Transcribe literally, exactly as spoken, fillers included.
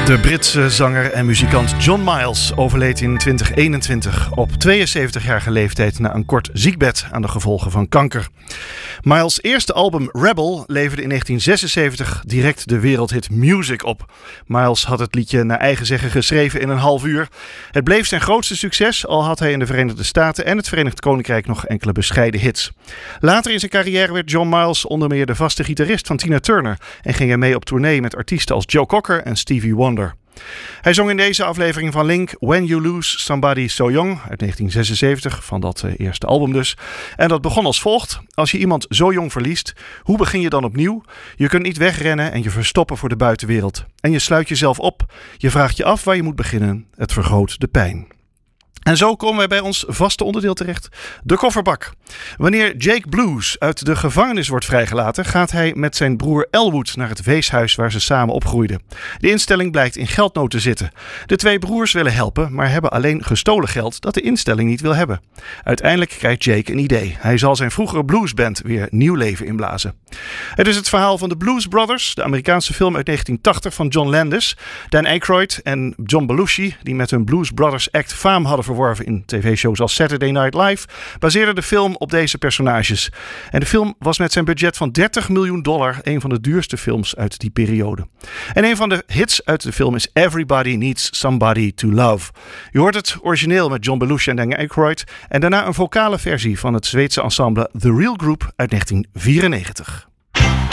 De Britse zanger en muzikant John Miles overleed in twintig eenentwintig op tweeënzeventigjarige leeftijd na een kort ziekbed aan de gevolgen van kanker. Miles' eerste album Rebel leverde in negentien zesenzeventig direct de wereldhit Music op. Miles had het liedje naar eigen zeggen geschreven in een half uur. Het bleef zijn grootste succes, al had hij in de Verenigde Staten en het Verenigd Koninkrijk nog enkele bescheiden hits. Later in zijn carrière werd John Miles onder meer de vaste gitarist van Tina Turner en ging hij mee op tournee met artiesten als Joe Cocker en Stevie Wonder. Hij zong in deze aflevering van Link When You Lose Somebody So Young uit negentien zesenzeventig, van dat uh, eerste album dus. En dat begon als volgt: als je iemand zo jong verliest, hoe begin je dan opnieuw? Je kunt niet wegrennen en je verstoppen voor de buitenwereld. En je sluit jezelf op. Je vraagt je af waar je moet beginnen. Het vergroot de pijn. En zo komen wij bij ons vaste onderdeel terecht, de kofferbak. Wanneer Jake Blues uit de gevangenis wordt vrijgelaten, gaat hij met zijn broer Elwood naar het weeshuis waar ze samen opgroeiden. De instelling blijkt in geldnood te zitten. De twee broers willen helpen, maar hebben alleen gestolen geld dat de instelling niet wil hebben. Uiteindelijk krijgt Jake een idee. Hij zal zijn vroegere bluesband weer nieuw leven inblazen. Het is het verhaal van de Blues Brothers, de Amerikaanse film uit negentien tachtig van John Landis. Dan Aykroyd en John Belushi, die met hun Blues Brothers act faam hadden verworven in tv-shows als Saturday Night Live, baseerden de film op deze personages. En de film was met zijn budget van dertig miljoen dollar een van de duurste films uit die periode. En een van de hits uit de film is Everybody Needs Somebody to Love. Je hoort het origineel met John Belushi en Dan Aykroyd en daarna een vocale versie van het Zweedse ensemble The Real Group uit negentien vierennegentig.